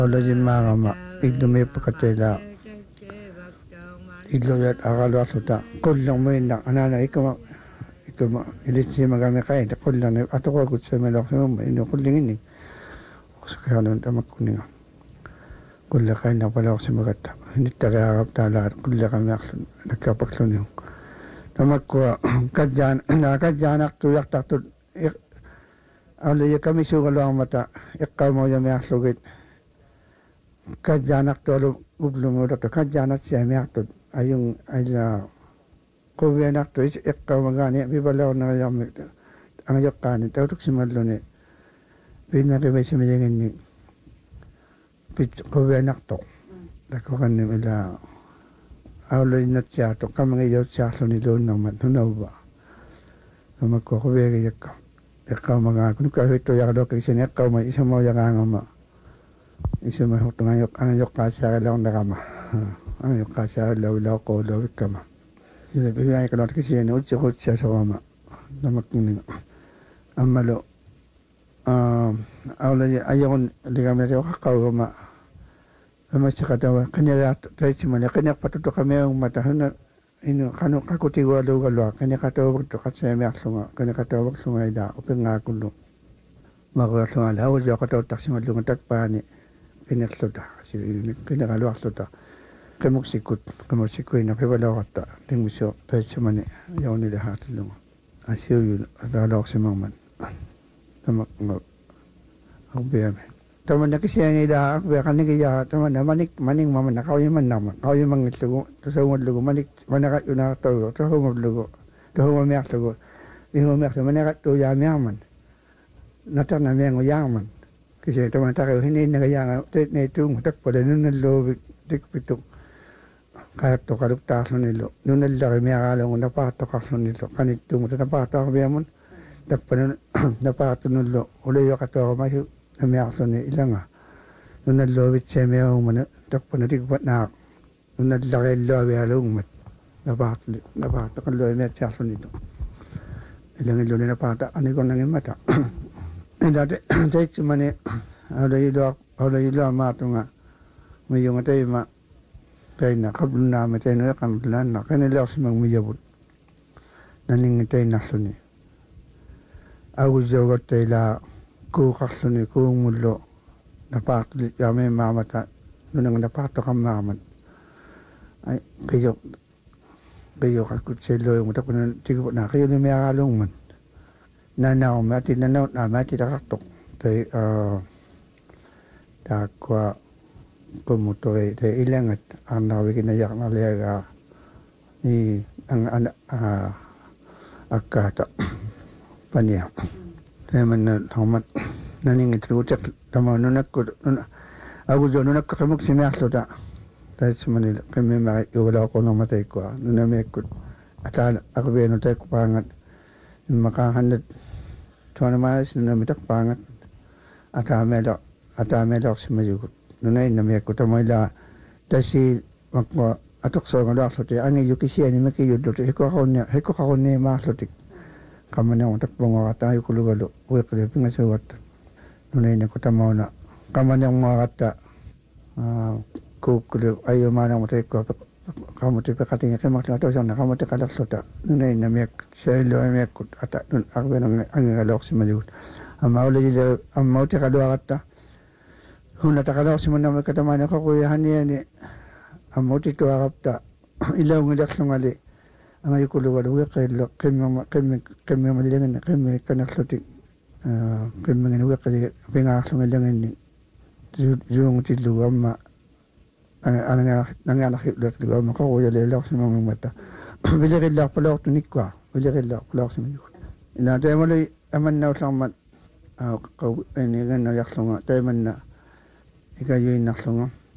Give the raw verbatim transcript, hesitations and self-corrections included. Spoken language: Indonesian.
Olajimagama igdumi pakatela idloyat agalwasuta kullang mo inang anana ikama ikama ilitsi magami kain ta kullang ne atoko kutse melok mo ino kulling ini kusakanon tamak kuninga kulla kain na pala si magata hindi tagagap tala kulla kami aksun nagkapaksun yung tamak ko kadyan na kadyanak tuyak taktud awli kami sugalo ang mata ikaw mo yung aksugit kadyanak to ublum to kadyanak siya miaktud ayung ayla kuwenak to ikaw magani bibalaw na yung ang yakan tawtok si madlo ni pinaribay si mayengin ni pit kuwenak to dako kan ni ila awlo inat siya to kamang iyo siya so ni doon naman hunaw ba kamako kuwege ikaw ikaw mga kung ka ito yakado kay sin ikaw may isa mo yakanga ma isa may hutong ayok ang ayok kasya lang nakama ang ayok kasya law law ko law kama sila bigay ka lot kasi no utsi utsi sa kama namak ni amalo um awla ayon ligam na ka kawma ama sa katawa kanya tayo si man kanya patuto kami ang matahon ino kanu kakutigo lo galo kanya katawag to kasi may aksunga kanya katawag sunga ida upang nga kulo magasunga lawo jo kataw taksi madlungan tagpani pinaksuta kasi kinakalo aksuta kamuksikut kamuksikoy na pebalaw kata tingmiso tayo si man yaw nila hatulong asiyo yun alalawak si mangman tamak nga ang biyame taman na kasi ang ida akbaya kanigaya taman na manik maning maman na kawin man naman kawin mang itlugo tasawad lugo manik manakat yun na tayo tahumab lugo tahumab miyak lugo ihumab miyak lugo manakat to yamiyaman natak na miyang uyaman kasi taman takaw hindi nagayang tit na itong takpada nun nalobik tikpitok kahit to kaluktaso nilo nun nalaki miyakalong napatakaso nilo kanit tungo napatakaso miyaman takpada napatakaso nilo uliyo kato mayo kami akso ni ilang ah nung nalobit siya may umana takpo na tigpat na nung nalaki lobi halong mat napata kan lobi may akso nito ilang ilo ni napata ano ko nangin mata dati tayo si mani awla ilo awla ilo amato nga may yung tayo ma tayo na kablon namin tayo na kanbilan na kanila si mang miyabot naning tayo nakso ni awuzogot tayo la ku kasluni ku mulo napatulit kami mamata nung napato kang mamat ay kayo kayo kakutselo yung mutak na tigo na kayo ni may akalong man nanaw mati nanaw na mati takatok tay uh takwa kumutoy tay ilangat ang nawi kinayak na lega ni ang ana uh, akata paniya tay man na thomat naning itrutak tama nunak ko ako jo nunak ko kamuk simaklo ta tay sa Manila kami makay wala ko nang matay ko nunamik ko at ako beno tay ko pangat makahanad tuwan mas nunamitak pangat at amelo at amelo si majugot nunay namik ko tamoyla tay si makwa atok so ngalo so tay angi yukisi ani makiyudlo tay ko ako niya ko ako ni maslotik kamane ang takbong nga tayo kulugalo uwi kaya pingasawat nunay na kutamaw na kamane ang mga kata kukulog ayaw manang matay ko kamuti pa katinga kaya makilataw siya na kamuti kalaksota nunay na miyak siya ilo ay miyak kut at nun akwe ng angigalok si maligot ang maula ilo ang mauti kalua kata huna takalok si muna may katamana kakuyahan niya ni ang mauti tuwa kapta ilaw ng daksungali ang ay kuluwal uwi kayo kami kami malilangan kami kanaksotik kami ngin uwi kayo pingakso malilangan ni yung titluwa ma ang nanganak hitlot luwa makakuya lelak sa mga mata bilikilak palak tunikwa bilikilak palak sa mga ina tayo malay aman na usang mat ini nga nayak sunga tayo man na ikayo yung naksunga